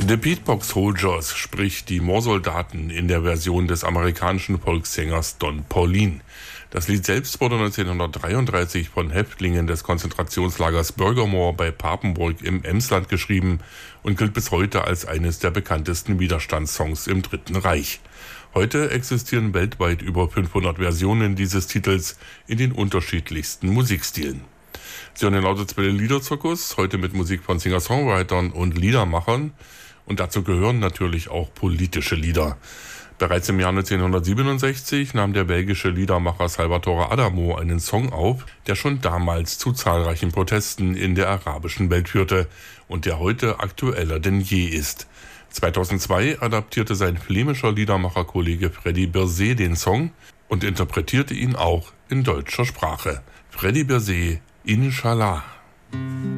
The Beatbox Soldiers, sprich die Moorsoldaten in der Version des amerikanischen Volkssängers Don Paulin. Das Lied selbst wurde 1933 von Häftlingen des Konzentrationslagers Börgermoor bei Papenburg im Emsland geschrieben und gilt bis heute als eines der bekanntesten Widerstandssongs im Dritten Reich. Heute existieren weltweit über 500 Versionen dieses Titels in den unterschiedlichsten Musikstilen. Sie hören den Lauterzwelle Liederzirkus, heute mit Musik von Singer-Songwritern und Liedermachern. Und dazu gehören natürlich auch politische Lieder. Bereits im Jahr 1967 nahm der belgische Liedermacher Salvatore Adamo einen Song auf, der schon damals zu zahlreichen Protesten in der arabischen Welt führte und der heute aktueller denn je ist. 2002 adaptierte sein flämischer Liedermacherkollege Freddy Birsé den Song und interpretierte ihn auch in deutscher Sprache. Freddy Birsé, Inshallah.